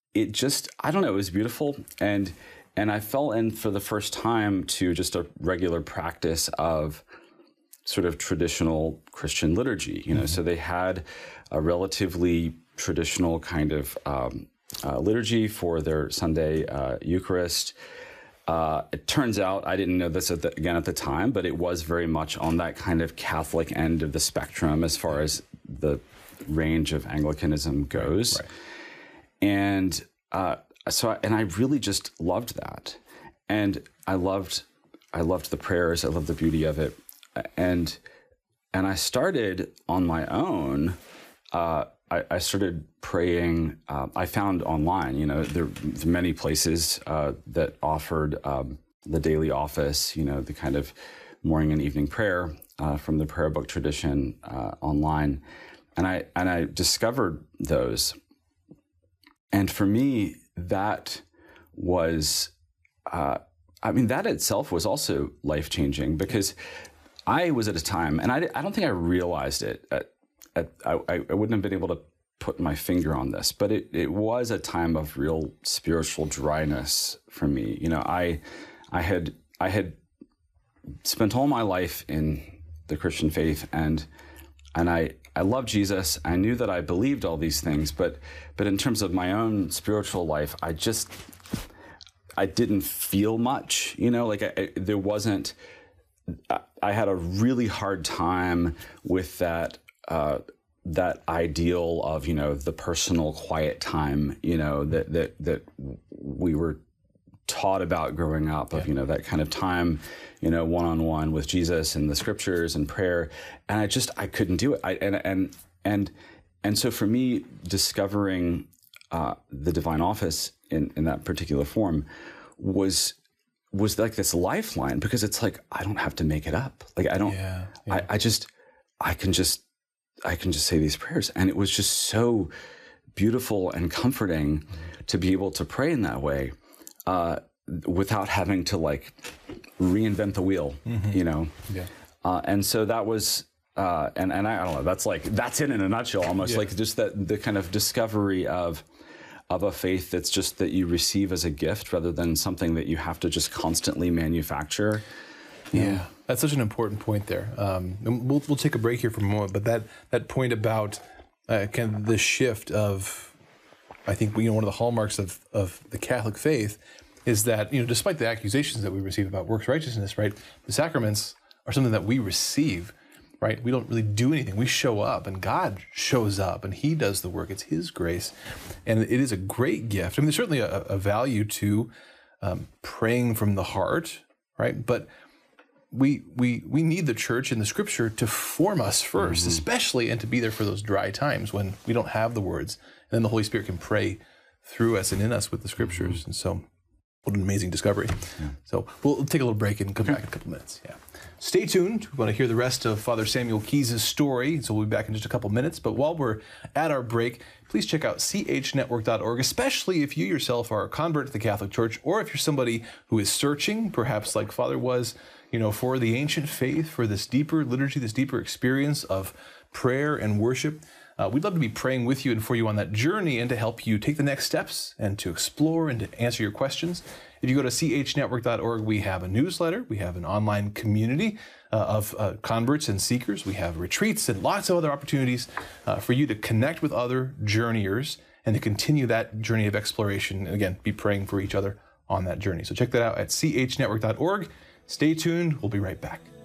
it just, I don't know, it was beautiful. And I fell in for the first time to just a regular practice of sort of traditional Christian liturgy, So they had a relatively traditional kind of liturgy for their Sunday Eucharist. It turns out, I didn't know this at the time, but it was very much on that kind of Catholic end of the spectrum as far as the range of Anglicanism goes. Right. And I really just loved that. And I loved the prayers. I loved the beauty of it. And I started on my own. I started praying. I found online, there are many places that offered the daily office, the kind of morning and evening prayer from the prayer book tradition online, and I discovered those. And for me, that was, that itself was also life changing, because I was at a time, and I don't think I realized it. I wouldn't have been able to put my finger on this, but it was a time of real spiritual dryness for me. I had spent all my life in the Christian faith, and I loved Jesus. I knew that I believed all these things, but in terms of my own spiritual life, I didn't feel much. There wasn't. I had a really hard time with that ideal of, the personal quiet time, that we were taught about growing up, of, that kind of time, one-on-one with Jesus and the scriptures and prayer. And I couldn't do it. And so for me, discovering the divine office in that particular form was like this lifeline, because it's like, I don't have to make it up. Like, I don't, I can just say these prayers. And it was just so beautiful and comforting to be able to pray in that way, without having to reinvent the wheel, and so that was, and I don't know, that's it in a nutshell, almost, just the kind of discovery of a faith that's just that you receive as a gift rather than something that you have to just constantly manufacture. Yeah, that's such an important point there. And we'll take a break here for a moment, but that point about kind of the shift of, I think, one of the hallmarks of the Catholic faith is that, despite the accusations that we receive about works righteousness, right, the sacraments are something that we receive, right? We don't really do anything. We show up, and God shows up, and He does the work. It's His grace, and it is a great gift. I mean, there's certainly a value to praying from the heart, right? But we need the church and the scripture to form us first, especially, and to be there for those dry times when we don't have the words, and then the Holy Spirit can pray through us and in us with the scriptures. And so, what an amazing discovery. Yeah. So we'll take a little break and come back in a couple minutes. Yeah. Stay tuned. We want to hear the rest of Father Samuel Keyes' story, so we'll be back in just a couple minutes. But while we're at our break, please check out chnetwork.org, especially if you yourself are a convert to the Catholic Church, or if you're somebody who is searching, perhaps like Father was, for the ancient faith, for this deeper liturgy, this deeper experience of prayer and worship. We'd love to be praying with you and for you on that journey, and to help you take the next steps and to explore and to answer your questions. If you go to chnetwork.org, we have a newsletter. We have an online community of converts and seekers. We have retreats and lots of other opportunities for you to connect with other journeyers and to continue that journey of exploration. And again, be praying for each other on that journey. So check that out at chnetwork.org. Stay tuned. We'll be right back.